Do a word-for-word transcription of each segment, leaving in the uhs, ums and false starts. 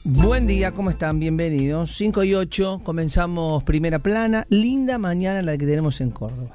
Buen día, ¿cómo están? Bienvenidos. cinco y ocho, comenzamos Primera Plana. Linda mañana la que tenemos en Córdoba.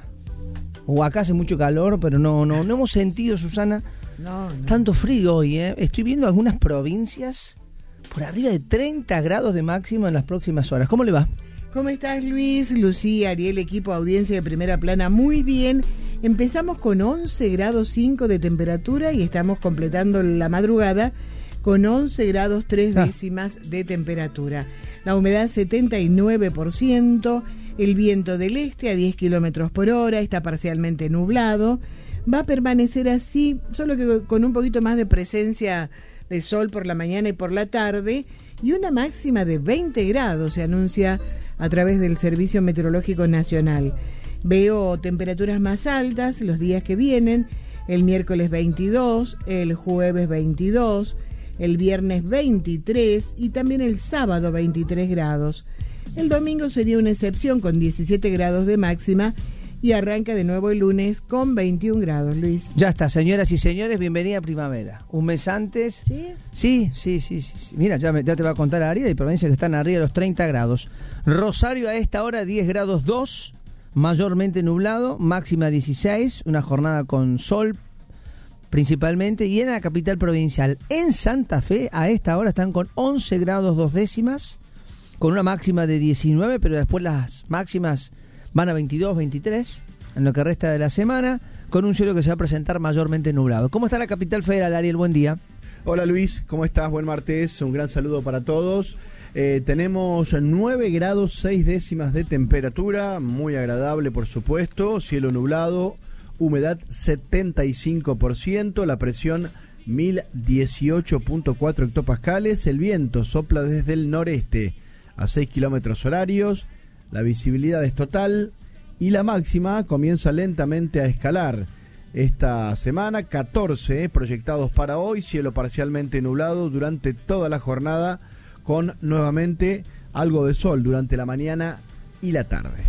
O acá hace mucho calor, pero no, no, no hemos sentido, Susana, no, no. tanto frío hoy, ¿eh? Estoy viendo algunas provincias por arriba de treinta grados de máxima en las próximas horas. ¿Cómo le va? ¿Cómo estás, Luis? Lucía, Ariel, equipo de audiencia de Primera Plana. Muy bien. Empezamos con once grados cinco de temperatura y estamos completando la madrugada con once grados tres décimas ah. de temperatura. La humedad setenta y nueve por ciento, el viento del este a diez kilómetros por hora, está parcialmente nublado. Va a permanecer así, solo que con un poquito más de presencia de sol por la mañana y por la tarde, y una máxima de veinte grados se anuncia a través del Servicio Meteorológico Nacional. Veo temperaturas más altas los días que vienen, el miércoles veintidós, el jueves veintidós, el viernes veintitrés y también el sábado veintitrés grados. El domingo sería una excepción con diecisiete grados de máxima y arranca de nuevo el lunes con veintiún grados, Luis. Ya está, señoras y señores, bienvenida a primavera. Un mes antes. ¿Sí? Sí, sí, sí, sí. sí. Mira, ya, me, ya te va a contar Ariel, hay provincias que están arriba de los treinta grados. Rosario a esta hora diez grados dos, mayormente nublado, máxima dieciséis, una jornada con sol principalmente, y en la capital provincial, en Santa Fe, a esta hora están con once grados dos décimas, con una máxima de diecinueve, pero después las máximas van a veintidós, veintitrés, en lo que resta de la semana, con un cielo que se va a presentar mayormente nublado. ¿Cómo está la capital federal, Ariel? Buen día. Hola Luis, ¿cómo estás? Buen martes, un gran saludo para todos. Eh, tenemos nueve grados seis décimas de temperatura, muy agradable por supuesto, cielo nublado, humedad setenta y cinco por ciento, la presión mil dieciocho punto cuatro hectopascales, el viento sopla desde el noreste a seis kilómetros horarios, la visibilidad es total y la máxima comienza lentamente a escalar. Esta semana, catorce proyectados para hoy, cielo parcialmente nublado durante toda la jornada, con nuevamente algo de sol durante la mañana y la tarde.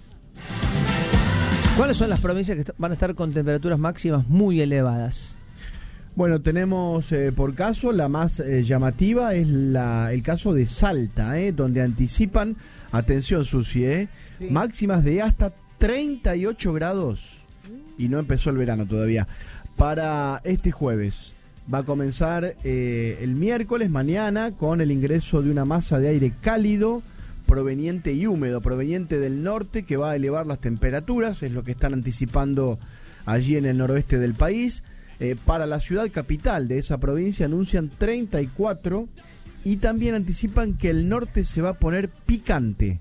¿Cuáles son las provincias que van a estar con temperaturas máximas muy elevadas? Bueno, tenemos eh, por caso, la más eh, llamativa es la, el caso de Salta, eh, donde anticipan, atención Susi, eh, sí. máximas de hasta treinta y ocho grados, y no empezó el verano todavía, para este jueves. Va a comenzar eh, el miércoles, mañana, con el ingreso de una masa de aire cálido, proveniente y húmedo, proveniente del norte, que va a elevar las temperaturas, es lo que están anticipando allí en el noroeste del país. Eh, para la ciudad capital de esa provincia anuncian treinta y cuatro y también anticipan que el norte se va a poner picante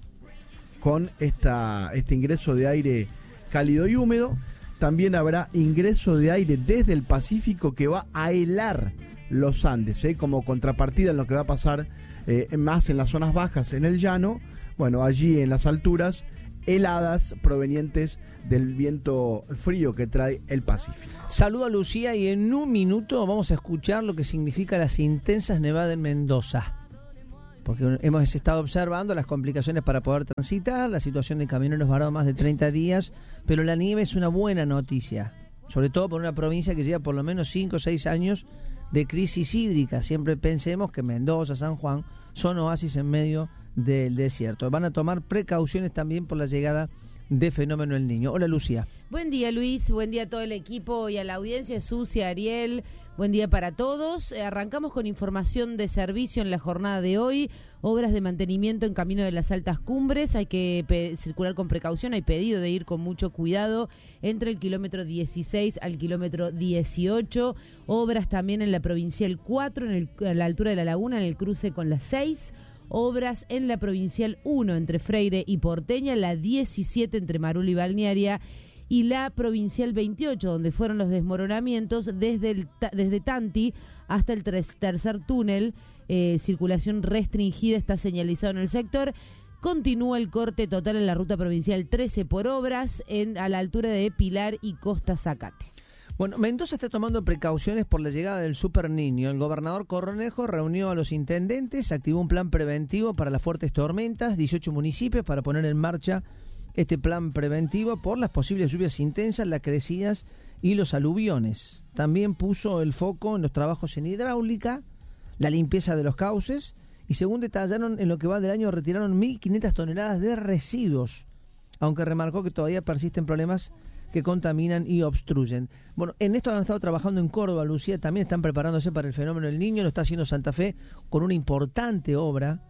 con esta, este ingreso de aire cálido y húmedo. También habrá ingreso de aire desde el Pacífico que va a helar los Andes, ¿eh? como contrapartida en lo que va a pasar eh, más en las zonas bajas, en el llano. Bueno, allí en las alturas, heladas provenientes del viento frío que trae el Pacífico. Saludo a Lucía y en un minuto vamos a escuchar lo que significa las intensas nevadas en Mendoza. Porque hemos estado observando las complicaciones para poder transitar, la situación de camioneros varados más de treinta días, pero la nieve es una buena noticia, sobre todo por una provincia que lleva por lo menos cinco o seis años de crisis hídrica. Siempre pensemos que Mendoza, San Juan son oasis en medio del desierto. Van a tomar precauciones también por la llegada de fenómeno El Niño. Hola Lucía. Buen día Luis, buen día a todo el equipo y a la audiencia, Susi, Ariel, buen día para todos. Eh, arrancamos con información de servicio en la jornada de hoy, obras de mantenimiento en camino de las altas cumbres, hay que pe- circular con precaución, hay pedido de ir con mucho cuidado entre el kilómetro dieciséis al kilómetro dieciocho, obras también en la provincial cuatro, en, el, en la altura de la laguna, en el cruce con la seis, obras en la provincial uno entre Freire y Porteña, la diecisiete entre Marul y Balnearia y la provincial veintiocho, donde fueron los desmoronamientos desde, el, desde Tanti hasta el tres, tercer túnel, eh, circulación restringida está señalizado en el sector. Continúa el corte total en la ruta provincial trece por obras en, a la altura de Pilar y Costa Zacate. Bueno, Mendoza está tomando precauciones por la llegada del Super Niño. El gobernador Cornejo reunió a los intendentes, activó un plan preventivo para las fuertes tormentas, dieciocho municipios para poner en marcha este plan preventivo por las posibles lluvias intensas, las crecidas y los aluviones. También puso el foco en los trabajos en hidráulica, la limpieza de los cauces y según detallaron, en lo que va del año retiraron mil quinientas toneladas de residuos, aunque remarcó que todavía persisten problemas que contaminan y obstruyen. Bueno, en esto han estado trabajando en Córdoba, Lucía, también están preparándose para el fenómeno del Niño, lo está haciendo Santa Fe con una importante obra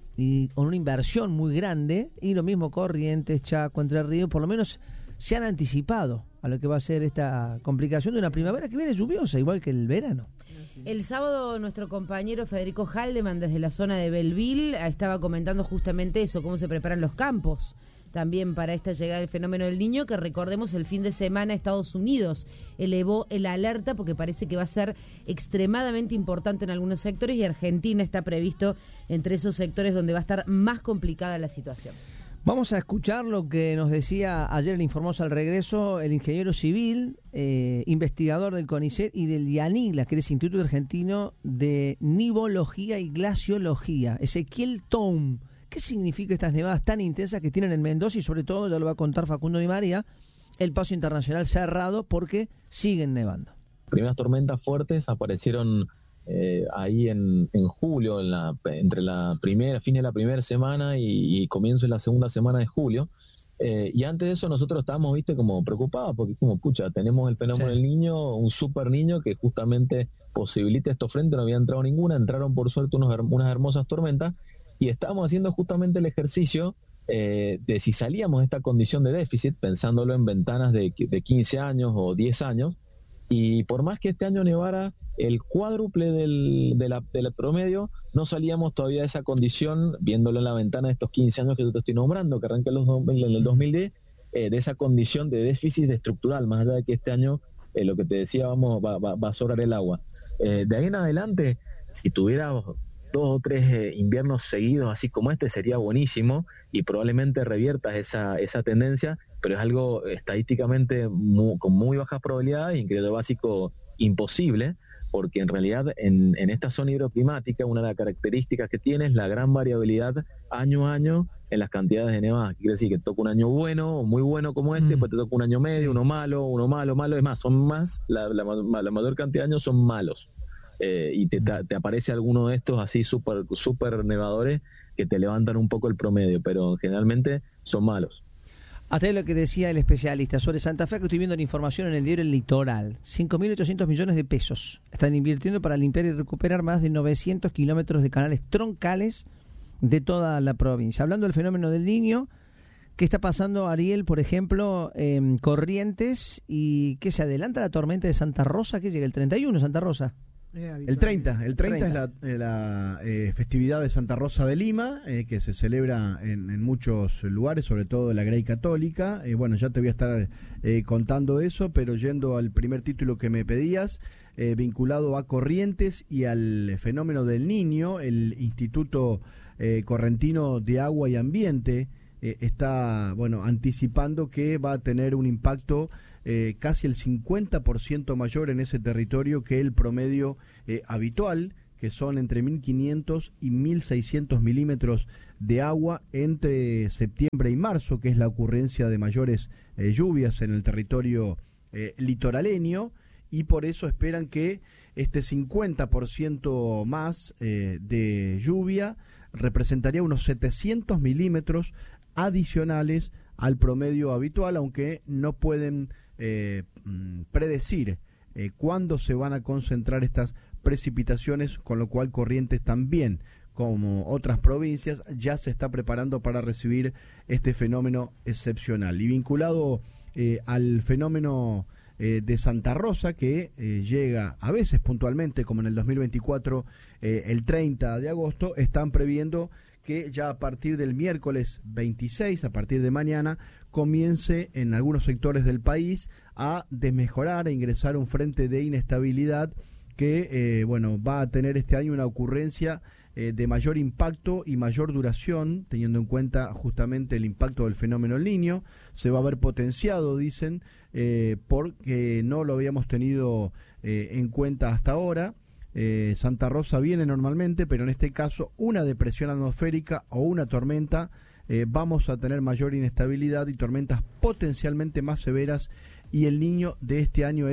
y con una inversión muy grande, y lo mismo Corrientes, Chaco, Entre Ríos, por lo menos se han anticipado a lo que va a ser esta complicación de una primavera que viene lluviosa, igual que el verano. El sábado nuestro compañero Federico Haldeman desde la zona de Belleville estaba comentando justamente eso, cómo se preparan los campos también para esta llegada del fenómeno del Niño, que recordemos el fin de semana Estados Unidos elevó el alerta porque parece que va a ser extremadamente importante en algunos sectores, y Argentina está previsto entre esos sectores donde va a estar más complicada la situación. Vamos a escuchar lo que nos decía ayer el Informosa al regreso el ingeniero civil, eh, investigador del CONICET y del IANIGLA, que es el Instituto Argentino de Nivología y Glaciología, Ezequiel Toum. ¿Qué significa estas nevadas tan intensas que tienen en Mendoza? Y sobre todo, ya lo va a contar Facundo Di María, el paso internacional cerrado porque siguen nevando. Primeras tormentas fuertes aparecieron Eh, ahí en, en julio, en la, entre la primera, fin de la primera semana y, y comienzo de la segunda semana de julio, eh, y antes de eso nosotros estábamos, viste, como preocupados, porque como, pucha, tenemos el fenómeno sí. del Niño, un super niño que justamente posibilita estos frentes, no había entrado ninguna, entraron por suerte unos, unas hermosas tormentas, y estábamos haciendo justamente el ejercicio eh, de si salíamos de esta condición de déficit, pensándolo en ventanas de, de quince años o diez años, y por más que este año nevara el cuádruple del, de la, del promedio, no salíamos todavía de esa condición, viéndolo en la ventana de estos quince años que yo te estoy nombrando, que arranca en, los, en el dos mil diez, eh, de esa condición de déficit estructural, más allá de que este año, eh, lo que te decía, vamos va, va, va a sobrar el agua. Eh, de ahí en adelante, si tuviera dos o tres eh, inviernos seguidos así como este, sería buenísimo, y probablemente reviertas esa, esa tendencia, pero es algo estadísticamente muy, con muy bajas probabilidades, y en crédito básico imposible, porque en realidad en, en esta zona hidroclimática una de las características que tiene es la gran variabilidad año a año en las cantidades de nevadas. Quiere decir que toca un año bueno o muy bueno como este, mm. pues te toca un año medio, sí. uno malo, uno malo, malo, es más, son más, la, la, la mayor cantidad de años son malos. Eh, y te, te aparece alguno de estos así súper super nevadores que te levantan un poco el promedio, pero generalmente son malos. Hasta ahí lo que decía el especialista sobre Santa Fe, que estoy viendo la información en el diario El Litoral. cinco mil ochocientos millones de pesos están invirtiendo para limpiar y recuperar más de novecientos kilómetros de canales troncales de toda la provincia. Hablando del fenómeno del Niño, ¿qué está pasando, Ariel, por ejemplo, en Corrientes? ¿Y qué se adelanta la tormenta de Santa Rosa? ¿Qué llega el treinta y uno, Santa Rosa? El treinta, el treinta, treinta. Es la, la eh, festividad de Santa Rosa de Lima, eh, que se celebra en, en muchos lugares, sobre todo en la Grey Católica. Eh, bueno, ya te voy a estar eh, contando eso, pero yendo al primer título que me pedías, eh, vinculado a Corrientes y al fenómeno del Niño, el Instituto eh, Correntino de Agua y Ambiente eh, está, bueno, anticipando que va a tener un impacto Eh, casi el cincuenta por ciento mayor en ese territorio que el promedio eh, habitual, que son entre mil quinientos y mil seiscientos milímetros de agua entre septiembre y marzo, que es la ocurrencia de mayores eh, lluvias en el territorio eh, litoraleño, y por eso esperan que este cincuenta por ciento más eh, de lluvia representaría unos setecientos milímetros adicionales al promedio habitual, aunque no pueden Eh, predecir eh, cuándo se van a concentrar estas precipitaciones, con lo cual Corrientes también, como otras provincias, ya se está preparando para recibir este fenómeno excepcional. Y vinculado eh, al fenómeno eh, de Santa Rosa, que eh, llega a veces puntualmente, como en el dos mil veinticuatro, eh, el treinta de agosto, están previendo que ya a partir del miércoles veintiséis, a partir de mañana, comience en algunos sectores del país a desmejorar, a ingresar un frente de inestabilidad que, eh, bueno, va a tener este año una ocurrencia eh, de mayor impacto y mayor duración, teniendo en cuenta justamente el impacto del fenómeno El Niño. Se va a ver potenciado, dicen, eh, porque no lo habíamos tenido eh, en cuenta hasta ahora. Eh, Santa Rosa viene normalmente, pero en este caso una depresión atmosférica o una tormenta, eh, vamos a tener mayor inestabilidad y tormentas potencialmente más severas, y El Niño de este año es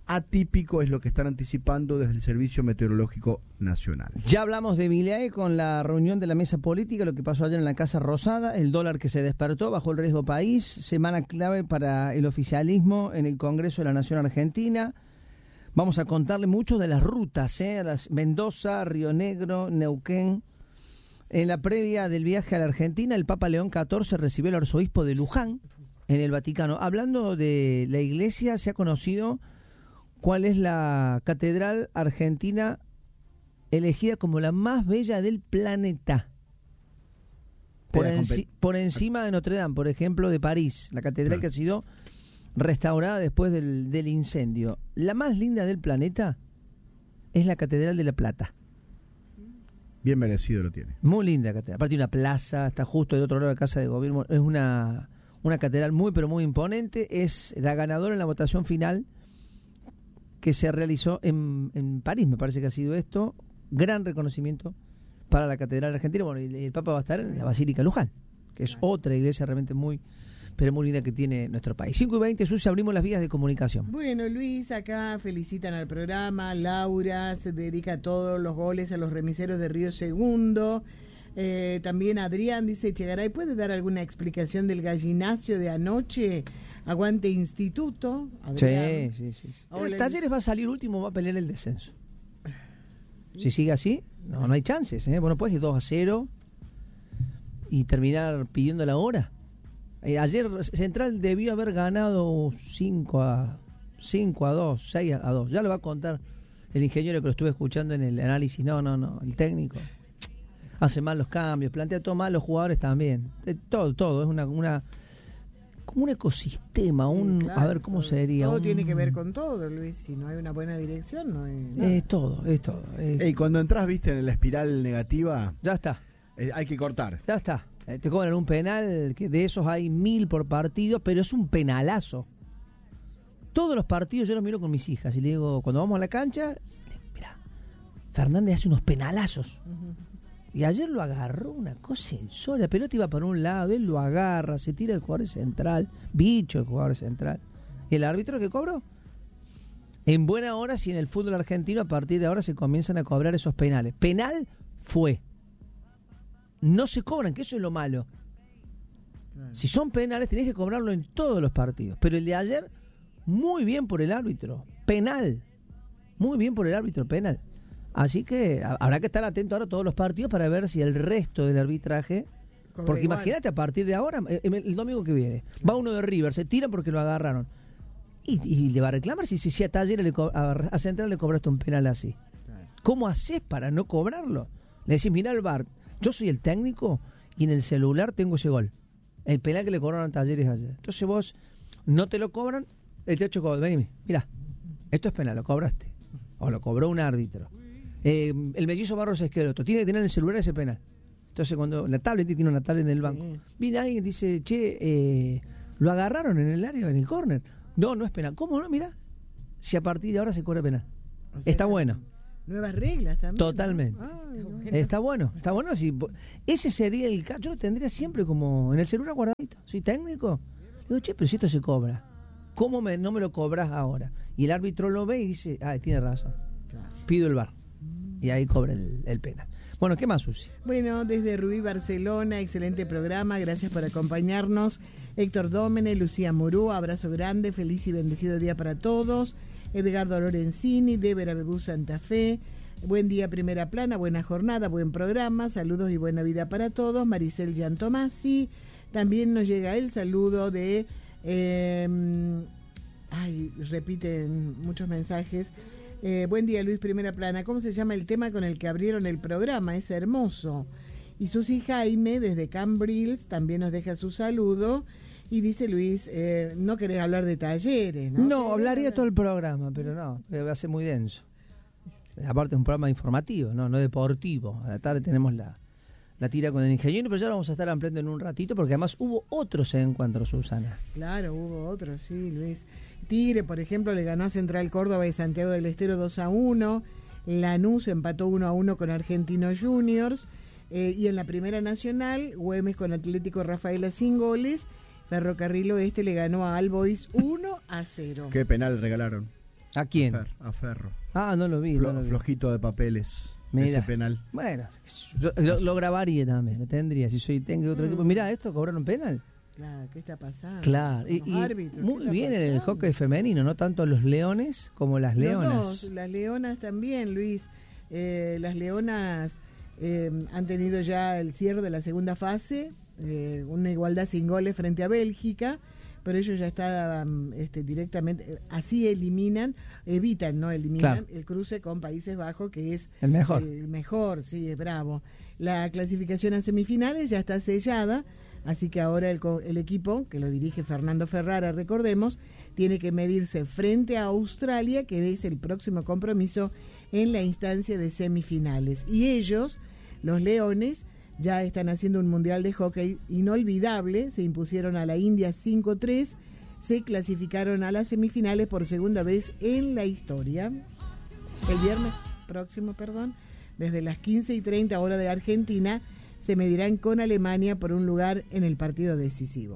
atípico, es lo que están anticipando desde el Servicio Meteorológico Nacional. Ya hablamos de Milei con la reunión de la mesa política, lo que pasó ayer en la Casa Rosada, el dólar que se despertó bajo el riesgo país, semana clave para el oficialismo en el Congreso de la Nación Argentina. Vamos a contarle mucho de las rutas, ¿eh? Las Mendoza, Río Negro, Neuquén. En la previa del viaje a la Argentina, el Papa León catorce recibió al arzobispo de Luján en el Vaticano. Hablando de la iglesia, se ha conocido cuál es la catedral argentina elegida como la más bella del planeta. Por, enci- por encima de Notre Dame, por ejemplo, de París, la catedral que ha sido restaurada después del, del incendio. La más linda del planeta es la Catedral de La Plata. Bien merecido lo tiene. Muy linda catedral. Aparte una plaza, está justo de otro lado de la Casa de Gobierno. Es una, una catedral muy, pero muy imponente. Es la ganadora en la votación final que se realizó en, en París, me parece que ha sido esto. Gran reconocimiento para la Catedral Argentina. Bueno, y el Papa va a estar en la Basílica Luján, que es otra iglesia realmente muy, pero muy linda que tiene nuestro país. cinco y veinte, Susi, abrimos las vías de comunicación. Bueno, Luis, acá felicitan al programa. Laura se dedica a todos los goles a los remiseros de Río Segundo. Eh, también Adrián dice, Chegaray, ¿puede dar alguna explicación del gallinazo de anoche? Aguante Instituto. Adrián. Sí, sí, sí. sí. Hola, Talleres va a salir último, va a pelear el descenso. ¿Sí? Si sigue así, no, no hay chances. ¿eh? Bueno, puedes ir dos a cero y terminar pidiendo la hora. Eh, ayer Central debió haber ganado cinco a dos, seis a dos. Ya lo va a contar el ingeniero que lo estuve escuchando en el análisis. No, no, no. El técnico hace mal los cambios, plantea todo mal, los jugadores también. Eh, todo, todo. Es una, una como un ecosistema, un Sí, claro, a ver cómo todo, sería. Todo un, tiene que ver con todo, Luis. Si no hay una buena dirección, no hay nada. Es todo, es todo. eh. Ey, cuando entras, viste, en la espiral negativa, Ya está. eh, hay que cortar. Ya está. Eh, Te cobran un penal, que de esos hay mil por partido, pero es un penalazo. Todos los partidos yo los miro con mis hijas y le digo, cuando vamos a la cancha, le digo, mira, Fernández hace unos penalazos. Ujú. Y ayer lo agarró una cosa insólita. La pelota iba para un lado, él lo agarra, se tira el jugador central, bicho el jugador central. ¿Y el árbitro que cobró? En buena hora, si en el fútbol argentino a partir de ahora se comienzan a cobrar esos penales. Penal fue. No se cobran, que eso es lo malo. Claro. Si son penales, tenés que cobrarlo en todos los partidos. Pero el de ayer, muy bien por el árbitro. Penal. Muy bien por el árbitro, penal. Así que a- habrá que estar atento ahora a todos los partidos para ver si el resto del arbitraje... Cobra Porque igual. imagínate, a partir de ahora, eh, el domingo que viene, va uno de River, se tira porque lo agarraron. Y, y le va a reclamar si, si, si a Talleres, le co- a, a Central le cobraste un penal así. Claro. ¿Cómo haces para no cobrarlo? Le decís, mirá el V A R, yo soy el técnico y en el celular tengo ese gol. El penal que le cobraron a Talleres ayer. Entonces vos no te lo cobran, el chacho cobra, vení, mirá, esto es penal, lo cobraste. O lo cobró un árbitro. Eh, el mellizo Barros Esqueloto tiene que tener en el celular ese penal. Entonces cuando la tablet tiene una tablet en el banco, Sí. viene alguien y dice, che, eh, lo agarraron en el área, en el córner. No, no es penal. ¿Cómo no? Mirá, si a partir de ahora se cobra penal. O sea, Está bueno. Nuevas reglas también. Totalmente. ¿no? Ay, bueno. Está bueno, está bueno. Si, ese sería el caso. Yo lo tendría siempre como en el celular guardadito. Soy técnico. Digo, che, pero si esto se cobra, ¿cómo me, no me lo cobras ahora? Y el árbitro lo ve y dice, ah, tiene razón. Claro. Pido el V A R. Y ahí cobra el, el penal. Bueno, ¿qué más, Susi? Bueno, desde Rubí, Barcelona, excelente programa, gracias por acompañarnos. Héctor Dómene, Lucía Morú, abrazo grande, feliz y bendecido día para todos. Edgardo Lorenzini, Débora Bebú Santa Fe, buen día Primera Plana, buena jornada, buen programa, saludos y buena vida para todos. Maricel Giantomasi, también nos llega el saludo de... Eh, ay, repiten muchos mensajes. Eh, buen día Luis Primera Plana, ¿cómo se llama el tema con el que abrieron el programa? Es hermoso. Y Susi Jaime desde Cambrils también nos deja su saludo y dice Luis, eh, no querés hablar de Talleres, ¿no? No, hablaría todo el programa, pero no, va a ser muy denso. Aparte es un programa informativo, no, no deportivo. A la tarde tenemos la, la tira con el ingeniero, pero ya lo vamos a estar ampliando en un ratito porque además hubo otros encuentros, Susana. Claro, hubo otros, sí, Luis. Tigre, por ejemplo, le ganó a Central Córdoba y Santiago del Estero dos a uno. Lanús empató uno a uno con Argentinos Juniors. Eh, y en la Primera Nacional, Güemes con Atlético Rafaela sin goles. Ferrocarril Oeste le ganó a Albois uno a cero. ¿Qué penal regalaron? ¿A quién? A, Fer, a Ferro. Ah, no lo vi. Flo, no lo vi. Flojito de papeles. Mira. Ese penal. Bueno, yo lo, lo grabaría también, lo tendría. Si soy tengo otro mm. equipo. Mirá, esto cobraron penal. Claro, ¿qué está pasando? Claro, y, y árbitros, muy bien pasando? En el hockey femenino, no tanto los leones como las leonas. Los dos, las leonas también, Luis. Eh, las leonas eh, han tenido ya el cierre de la segunda fase, eh, una igualdad sin goles frente a Bélgica, pero ellos ya estaban este, directamente, así eliminan, evitan, no eliminan, claro, el cruce con Países Bajos, que es el mejor. El mejor, sí, es bravo. La clasificación a semifinales ya está sellada. Así que ahora el, el equipo, que lo dirige Fernando Ferrara, recordemos, tiene que medirse frente a Australia, que es el próximo compromiso en la instancia de semifinales. Y ellos, los Leones, ya están haciendo un mundial de hockey inolvidable, se impusieron a la India cinco tres, se clasificaron a las semifinales por segunda vez en la historia. El viernes próximo, perdón, desde las quince y treinta hora de Argentina, se medirán con Alemania por un lugar en el partido decisivo.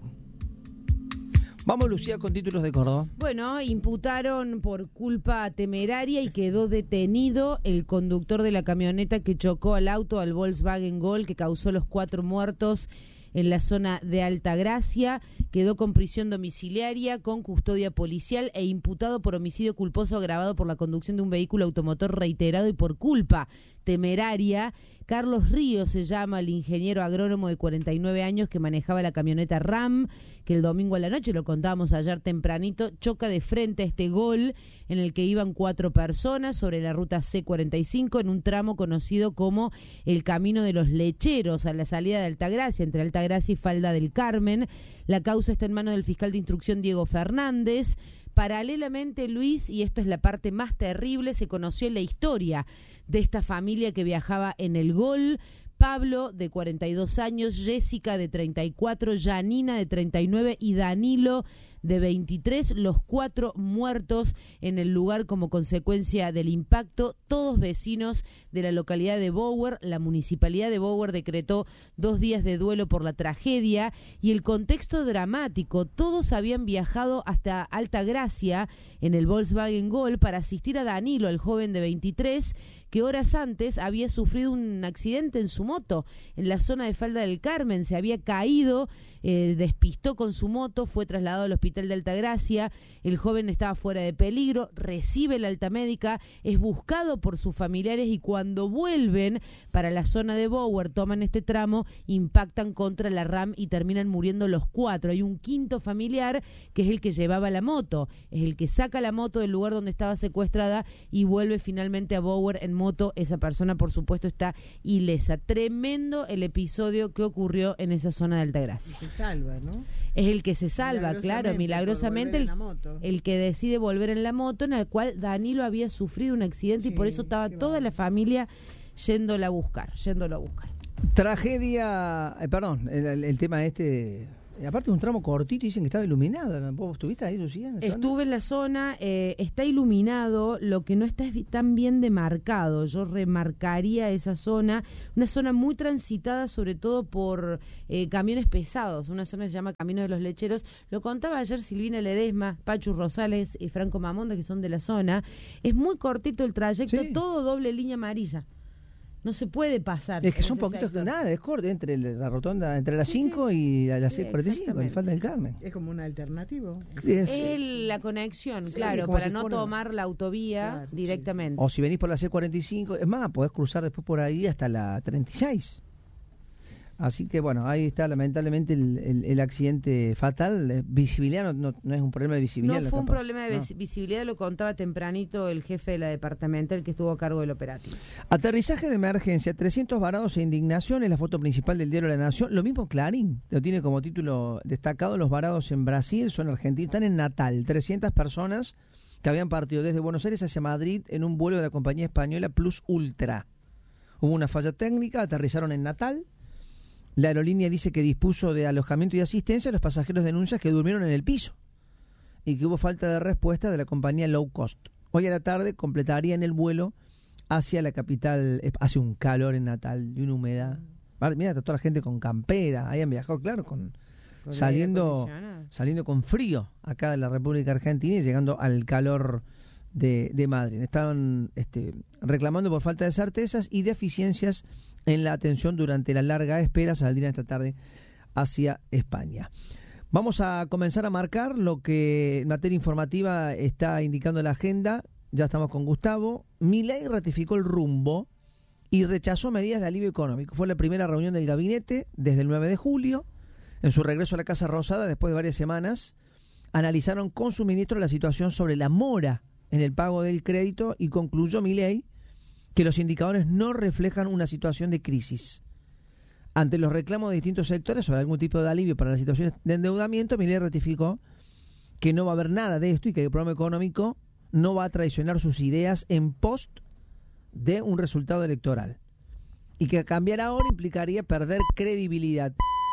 Vamos, Lucía, con títulos de Córdoba. Bueno, imputaron por culpa temeraria y quedó detenido el conductor de la camioneta que chocó al auto, al Volkswagen Gol, que causó los cuatro muertos en la zona de Altagracia. Quedó con prisión domiciliaria, con custodia policial e imputado por homicidio culposo agravado por la conducción de un vehículo automotor reiterado y por culpa temeraria. Carlos Ríos se llama el ingeniero agrónomo de cuarenta y nueve años que manejaba la camioneta RAM, que el domingo a la noche, lo contábamos ayer tempranito, choca de frente a este Gol en el que iban cuatro personas sobre la ruta C cuarenta y cinco en un tramo conocido como el Camino de los Lecheros, a la salida de Altagracia, entre Altagracia y Falda del Carmen. La causa está en manos del fiscal de instrucción Diego Fernández. Paralelamente, Luis, y esto es la parte más terrible, se conoció la historia de esta familia que viajaba en el Gol. Pablo, de cuarenta y dos años, Jessica, de treinta y cuatro, Janina, de treinta y nueve y Danilo, de veintitrés, los cuatro muertos en el lugar como consecuencia del impacto, todos vecinos de la localidad de Bower. La municipalidad de Bower decretó dos días de duelo por la tragedia y el contexto dramático. Todos habían viajado hasta Altagracia en el Volkswagen Gol para asistir a Danilo, el joven de veintitrés, que horas antes había sufrido un accidente en su moto en la zona de Falda del Carmen. Se había caído, eh, despistó con su moto, fue trasladado al hospital de Altagracia. El joven estaba fuera de peligro, recibe la alta médica, es buscado por sus familiares y cuando vuelven para la zona de Bower, toman este tramo, impactan contra la RAM y terminan muriendo los cuatro. Hay un quinto familiar que es el que llevaba la moto, es el que saca la moto del lugar donde estaba secuestrada y vuelve finalmente a Bower en moto. Esa persona, por supuesto, está ilesa. Tremendo el episodio que ocurrió en esa zona de Altagracia. Se salva, ¿no? Es el que se salva, claro, milagrosamente el, el que decide volver en la moto, en el cual Danilo había sufrido un accidente, sí, y por eso estaba toda bueno. la familia yéndola a buscar, yéndolo a buscar. Tragedia, eh, perdón, el, el, el tema este... Aparte de un tramo cortito, dicen que estaba iluminado. ¿Vos estuviste ahí, Lucía? En Estuve zona? en la zona, eh, está iluminado, lo que no está tan bien demarcado. Yo remarcaría esa zona, una zona muy transitada, sobre todo por eh, camiones pesados. Una zona que se llama Camino de los Lecheros. Lo contaba ayer Silvina Ledesma, Pachu Rosales y Franco Mamonda, que son de la zona. Es muy cortito el trayecto, sí, todo doble línea amarilla. No se puede pasar. Es que son poquitos que nada, es corto, entre la rotonda, entre las cinco sí, sí. y a las sí, seis cuarenta y cinco, en Falda del Carmen. Es como un alternativo. Es, es la conexión, sí, claro, para si no fuera... tomar la autovía claro, directamente. Sí, sí. O si venís por la C cuarenta y cinco, es más, podés cruzar después por ahí hasta la treinta y seis. Así que bueno, ahí está lamentablemente el, el, el accidente fatal. Visibilidad no, no, no es un problema de visibilidad. No fue un problema de no. visibilidad, lo contaba tempranito el jefe de la departamental que estuvo a cargo del operativo. Aterrizaje de emergencia, trescientos varados e indignación, es la foto principal del diario La Nación. Lo mismo Clarín, lo tiene como título destacado, los varados en Brasil, son argentinos, están en Natal, trescientas personas que habían partido desde Buenos Aires hacia Madrid en un vuelo de la compañía española Plus Ultra. Hubo una falla técnica, aterrizaron en Natal. La aerolínea dice que dispuso de alojamiento y asistencia. Los pasajeros denuncian que durmieron en el piso y que hubo falta de respuesta de la compañía low cost. Hoy a la tarde completarían el vuelo hacia la capital. Hace un calor en Natal y una humedad. Mira, está toda la gente con campera. Ahí han viajado, claro, con, con saliendo, saliendo con frío acá de la República Argentina y llegando al calor de, de Madrid. Estaban este, reclamando por falta de certezas y deficiencias en la atención durante la larga espera. Saldrían esta tarde hacia España. Vamos a comenzar a marcar lo que en materia informativa está indicando la agenda. Ya estamos con Gustavo. Milei ratificó el rumbo y rechazó medidas de alivio económico. Fue la primera reunión del gabinete desde el nueve de julio. En su regreso a la Casa Rosada, después de varias semanas, analizaron con su ministro la situación sobre la mora en el pago del crédito y concluyó Milei que los indicadores no reflejan una situación de crisis. Ante los reclamos de distintos sectores sobre algún tipo de alivio para las situaciones de endeudamiento, Milei ratificó que no va a haber nada de esto y que el programa económico no va a traicionar sus ideas en post de un resultado electoral. Y que cambiar ahora implicaría perder credibilidad.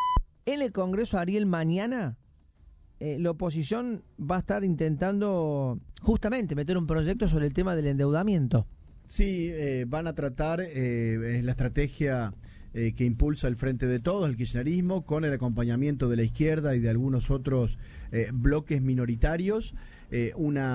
En el Congreso, Ariel, mañana eh, la oposición va a estar intentando justamente meter un proyecto sobre el tema del endeudamiento. Sí, eh, van a tratar eh, la estrategia eh, que impulsa el Frente de Todos, el kirchnerismo, con el acompañamiento de la izquierda y de algunos otros eh, bloques minoritarios, eh,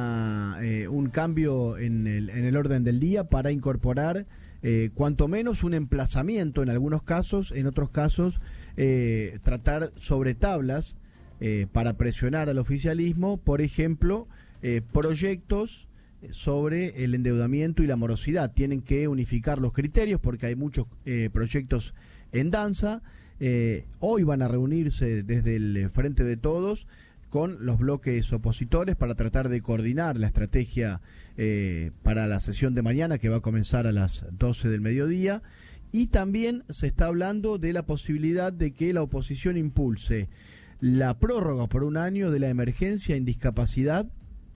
una eh, un cambio en el, en el orden del día para incorporar eh, cuanto menos un emplazamiento en algunos casos, en otros casos eh, tratar sobre tablas eh, para presionar al oficialismo, por ejemplo, eh, proyectos sobre el endeudamiento y la morosidad. Tienen que unificar los criterios porque hay muchos eh, proyectos en danza. Eh, hoy van a reunirse desde el Frente de Todos con los bloques opositores para tratar de coordinar la estrategia eh, para la sesión de mañana, que va a comenzar a las doce del mediodía. Y también se está hablando de la posibilidad de que la oposición impulse la prórroga por un año de la emergencia en discapacidad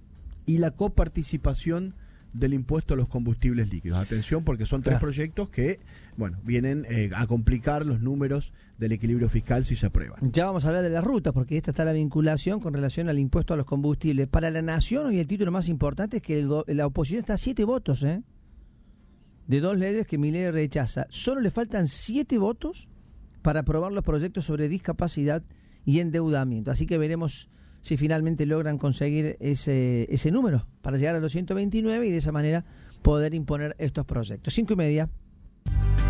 y la coparticipación del impuesto a los combustibles líquidos. Atención, porque son tres claro. proyectos que, bueno, vienen eh, a complicar los números del equilibrio fiscal si se aprueban. Ya vamos a hablar de la ruta, porque esta está la vinculación con relación al impuesto a los combustibles. Para la Nación, hoy el título más importante es que el, la oposición está a siete votos, ¿eh? De dos leyes que Milei rechaza. Solo le faltan siete votos para aprobar los proyectos sobre discapacidad y endeudamiento. Así que veremos si finalmente logran conseguir ese ese número para llegar a los ciento veintinueve y de esa manera poder imponer estos proyectos. Cinco y media.